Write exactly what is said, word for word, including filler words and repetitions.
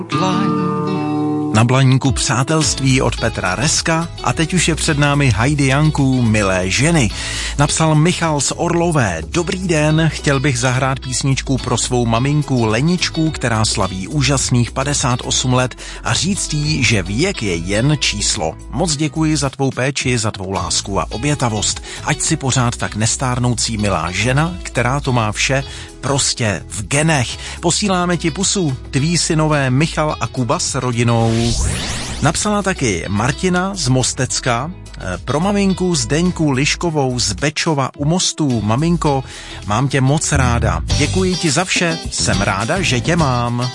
Na blaníku přátelství od Petra Reska a teď už je před námi Heidi Janků Milé ženy. Napsal Michal z Orlové. Dobrý den, chtěl bych zahrát písničku pro svou maminku Leničku, která slaví úžasných padesát osm let a říct jí, že věk je jen číslo. Moc děkuji za tvou péči, za tvou lásku a obětavost. Ať si pořád tak nestárnoucí milá žena, která to má vše prostě v genech. Posíláme ti pusu, tví synové Michal a Kuba s rodinou. Napsala taky Martina z Mostecka. Pro maminku Zdeňku Liškovou z Bečova u Mostů. Maminko, mám tě moc ráda. Děkuji ti za vše, jsem ráda, že tě mám.